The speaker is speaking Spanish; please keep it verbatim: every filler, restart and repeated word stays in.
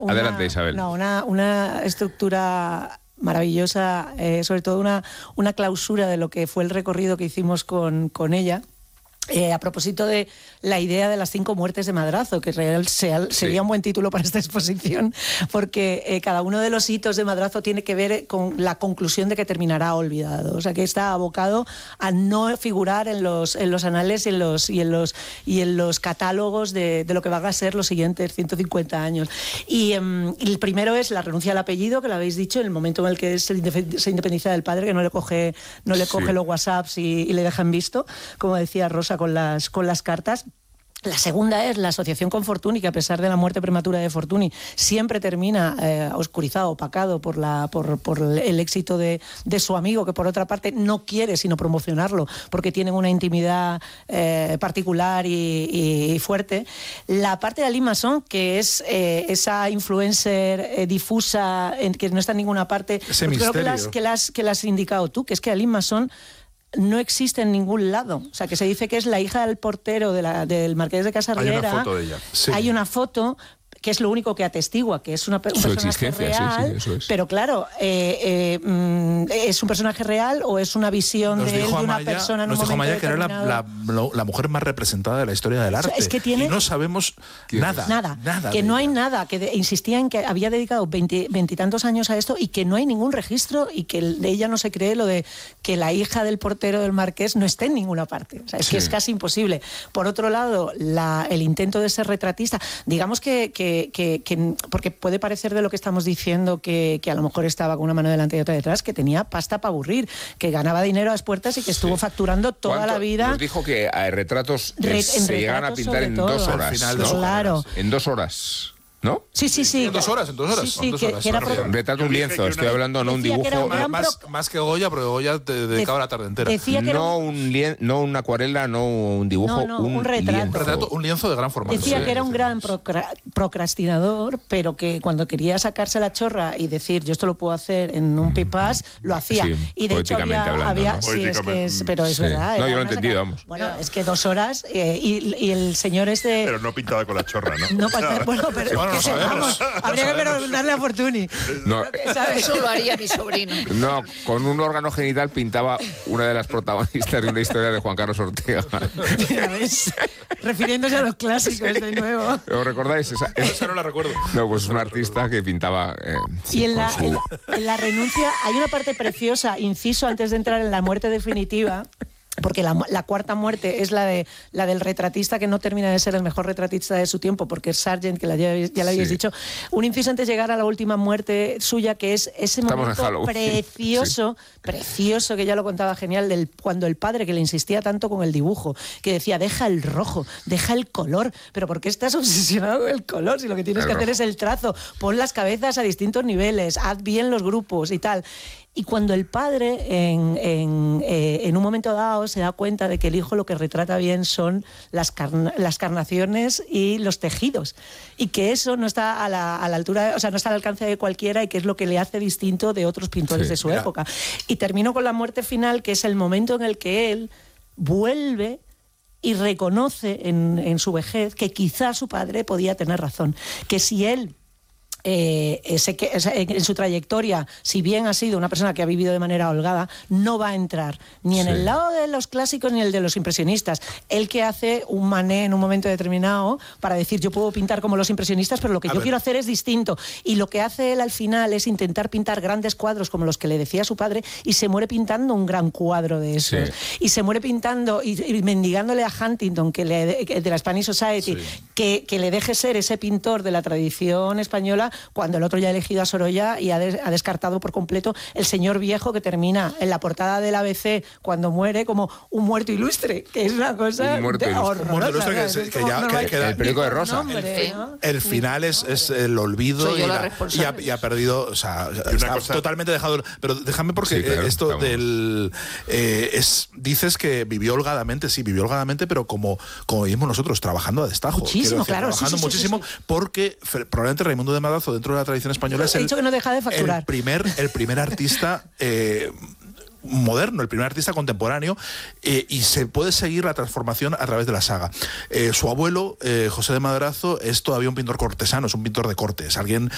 Una, Adelante, Isabel. No, una, una estructura maravillosa, eh, sobre todo una, una clausura de lo que fue el recorrido que hicimos con, con ella. Eh, a propósito de la idea de las cinco muertes de Madrazo, que real, sea, sería sí. un buen título para esta exposición, porque eh, cada uno de los hitos de Madrazo tiene que ver con la conclusión de que terminará olvidado, o sea que está abocado a no figurar en los, en los anales y en los, y en los, y en los catálogos de, de lo que van a ser los siguientes ciento cincuenta años. Y, um, y el primero es la renuncia al apellido, que lo habéis dicho, en el momento en el que se independiza del padre, que no le coge, no le coge sí. los WhatsApps y, y le dejan visto, como decía Rosa con las, con las cartas. La segunda es la asociación con Fortuny, que a pesar de la muerte prematura de Fortuny siempre termina eh, oscurizado, opacado por, la, por, por el éxito de, de su amigo, que por otra parte no quiere sino promocionarlo porque tienen una intimidad eh, particular y, y, y fuerte. La parte de Aline Masson, que es eh, esa influencer eh, difusa en, que no está en ninguna parte, ese creo misterio que las, que, las, que las has indicado tú, que es que Aline Masson no existe en ningún lado. O sea, que se dice que es la hija del portero de la, del Marqués de Casarriera. Hay una foto de ella. Sí. Hay una foto que es lo único que atestigua, que es una, un Su personaje real, sí, sí, eso es. Pero claro, eh, eh, ¿es un personaje real o es una visión nos de, él, de una Amaya, persona en nos un dijo momento Amaya que era la, la, la mujer más representada de la historia del arte. O sea, es que tiene, y no sabemos nada. Nada, nada que no hay ella. nada, que de, insistía en que había dedicado veintitantos años a esto y que no hay ningún registro y que de ella no se cree lo de que la hija del portero del Marqués no esté en ninguna parte. O sea, es sí. que es casi imposible. Por otro lado, la, el intento de ser retratista, digamos que, que, que, que porque puede parecer de lo que estamos diciendo que, que a lo mejor estaba con una mano delante y otra detrás, que tenía pasta para aburrir, que ganaba dinero a las puertas y que estuvo sí. facturando toda la vida. Nos dijo que hay retratos que Re, se llegan a pintar en todo. dos horas. Al final, ¿no? dos claro. En dos horas. ¿No? Sí, sí, sí. En dos horas, en dos horas. Sí, sí, dos que, horas. que era Bueno, un retrato, un lienzo, estoy hablando, no un dibujo. Un más, pro... más que Goya, pero Goya te dedicaba la tarde entera. No, un... Un lien... no una acuarela, no un dibujo, no, no, un, un retrato. lienzo. Un retrato, un lienzo de gran formato. Decía sí, que era un gran procra... procrastinador, pero que cuando quería sacarse la chorra y decir yo esto lo puedo hacer en un pipás, lo hacía. Sí, y de hecho había... hablando, había ¿no? Sí, es que es, pero es sí. verdad. No, yo lo he entendido, vamos. Bueno, es que dos horas eh, y, y el señor este... Pero no pintaba con la chorra, ¿no? No, para, bueno, pero bueno, que sepamos, habría que preguntarle a Fortuny. No, eso lo haría mi sobrino. No, con un órgano genital pintaba una de las protagonistas de una historia de Juan Carlos Ortega. Mira, ¿ves? Refiriéndose a los clásicos de nuevo. ¿Os recordáis? Esa, esa, esa no la recuerdo. No, pues un artista que pintaba... Eh, y en la, su... en, en la renuncia hay una parte preciosa, inciso antes de entrar en la muerte definitiva, porque la, la cuarta muerte es la de la del retratista que no termina de ser el mejor retratista de su tiempo, porque es Sargent, que la, ya, ya le habéis sí. dicho. Un inciso antes de llegar a la última muerte suya, que es ese Estamos momento precioso, sí. precioso, que ya lo contaba genial, del cuando el padre, que le insistía tanto con el dibujo, que decía, deja el rojo, deja el color, pero ¿por qué estás obsesionado con el color? Si lo que tienes el que rojo. hacer es el trazo, pon las cabezas a distintos niveles, haz bien los grupos y tal. Y cuando el padre, en, en, eh, en un momento dado, se da cuenta de que el hijo lo que retrata bien son las, carna, las carnaciones y los tejidos, y que eso no está a la, a la altura, o sea, no está al alcance de cualquiera, y que es lo que le hace distinto de otros pintores sí, de su mira. época. Y termino con la muerte final, que es el momento en el que él vuelve y reconoce en, en su vejez que quizá su padre podía tener razón, que si él Eh, ese, ese, en su trayectoria, si bien ha sido una persona que ha vivido de manera holgada, no va a entrar ni en sí. el lado de los clásicos ni el de los impresionistas. Él que hace un Manet en un momento determinado para decir yo puedo pintar como los impresionistas, pero lo que a yo ver. quiero hacer es distinto, y lo que hace él al final es intentar pintar grandes cuadros como los que le decía su padre, y se muere pintando un gran cuadro de esos sí. y se muere pintando y, y mendigándole a Huntington, que le, de la Spanish Society, sí. que, que le deje ser ese pintor de la tradición española, cuando el otro ya ha elegido a Sorolla y ha, des, ha descartado por completo el señor viejo, que termina en la portada del A B C cuando muere como un muerto ilustre, que es una cosa un muerto de ilustre, un muerto ilustre que, se, que ya que, que el periódico de Rosa. Nombre, el, ¿no? el final es, es el olvido y, la, y, ha, y ha perdido, o sea, está cosa... totalmente dejado. Pero déjame porque sí, claro, esto estamos. del eh, es dices que vivió holgadamente, sí, vivió holgadamente, pero como como vivimos nosotros, trabajando a destajo. Muchísimo, decir, claro, trabajando sí, sí, muchísimo, sí, sí. porque probablemente Raimundo de Madrazo, dentro de la tradición española, es He el, dicho que no deja de facturar. el primer el primer artista eh, moderno, el primer artista contemporáneo, eh, y se puede seguir la transformación a través de la saga. Eh, su abuelo, eh, José de Madrazo, es todavía un pintor cortesano, es un pintor de corte, es alguien